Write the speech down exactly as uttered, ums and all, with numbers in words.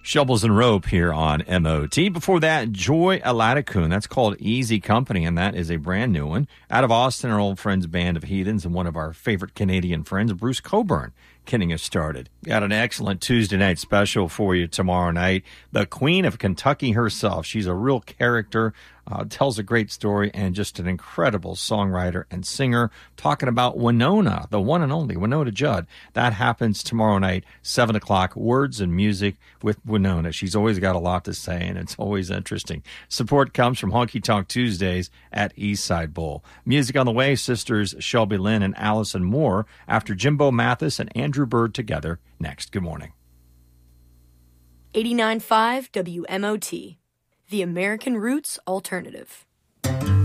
Shovels and Rope here on M O T. Before that, Joy Aladikun. That's called Easy Company, and that is a brand new one. Out of Austin, our old friends Band of Heathens, and one of our favorite Canadian friends, Bruce Cockburn, getting us started. Got an excellent Tuesday night special for you tomorrow night. The Queen of Kentucky herself. She's a real character, uh, tells a great story, and just an incredible songwriter and singer. Talking about Winona, the one and only Winona Judd. That happens tomorrow night, seven o'clock. Words and music with Winona. She's always got a lot to say, and it's always interesting. Support comes from Honky Tonk Tuesdays at Eastside Bowl. Music on the way, sisters Shelby Lynn and Allison Moore, after Jimbo Mathis and Andrew Bird together next. Good morning. eighty-nine point five W M O T, the American Roots Alternative.